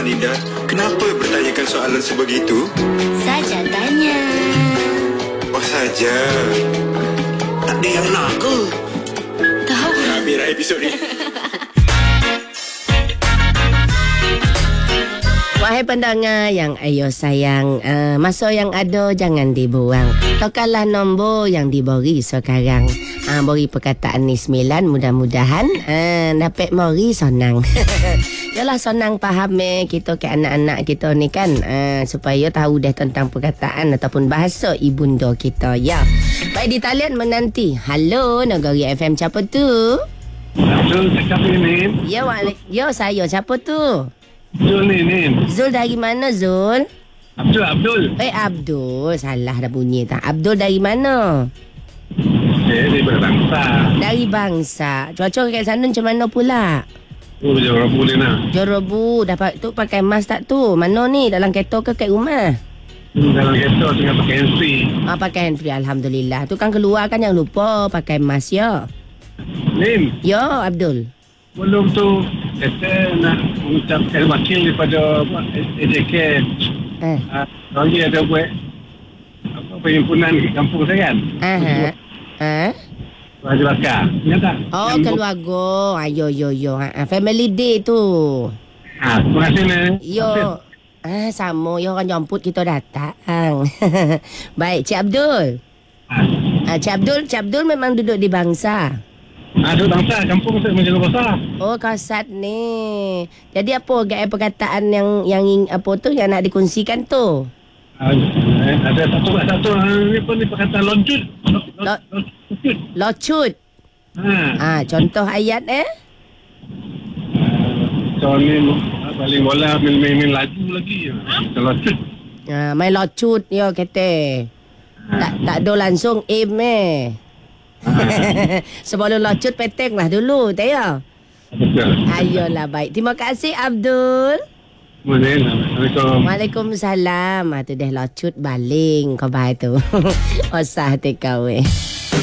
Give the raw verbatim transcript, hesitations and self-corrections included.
Linda, kenapa bertanyakan soalan sebegitu? Saja tanya. Oh saja. Tak ada yang nak ke? Tahu. Ya, biar episod ni. Wahai pendengar yang ayo sayang, uh, masa yang ada jangan dibuang. Tokalah nombor yang diberi sekarang. Uh, beri perkataan ni sembilan, mudah-mudahan uh, dapat mori senang. Yalah senang faham eh kita ke anak-anak kita ni kan, uh, supaya tahu dah tentang perkataan ataupun bahasa ibunda kita ya. Baik, di talian menanti. Halo Negeri F M, siapa tu? Zul cakap ni, Nim. Ya, wale- ya saya, siapa tu? Zul ni, Nim. Zul dari mana Zul? Abdul, Abdul. Eh Abdul, salah dah bunyi tak? Abdul dari mana? Eh, dia berbangsa. Dari Bangsa. Cuaca kat sana macam mana pula? Oh, dia orang boleh nak. Jorobu, dapat tu pakai mask tak tu? Mana ni? Dalam kereta ke kat rumah? Hmm, dalam kereta tengah pakai handsfree. Ah, pakai handfree, alhamdulillah. Tu kan keluar kan jangan lupa pakai mask ya. Nim, Ya Abdul. belum tu kata nak mengucapkan wakil daripada A J K. Eh. Ah, lagi ada buat apa perhimpunan di kampung saya kan? Aha. Ha? Raja Bakar. Ingat tak? Oh, Yang- keluarga. Ayo yo yo. Ha, family day tu. Ah, terima kasih, Nim. Yo. Ah, sama. Yo orang jemput kita datang. Baik, Cik Abdul. Ah, Ah, Cik Abdul, Cik Abdul memang duduk di Bangsa. ada bangsa kampung saya menjaga besar. Oh, kasat ni. Jadi apa gaya perkataan yang yang ing- apa tu yang nak dikongsikan tu? Ah, eh, ada satu satu ah, ni apa ni perkataan loncut. Lo- lo- Lo- Loncut. Locut. Ha. Ah, contoh ayat eh? So ni paling bola main-main laju lagi. Kalau cut. Ah, main locut yo kata. Tak tak do langsung aim eh. Sebelum locut peteng lah dulu, tak ya? Betul. Ayolah baik. Terima kasih Abdul. Kemudian, Assalamualaikum. Waalaikumsalam. Ah, tu dah locut baling kau baik tu. Osah te kau eh.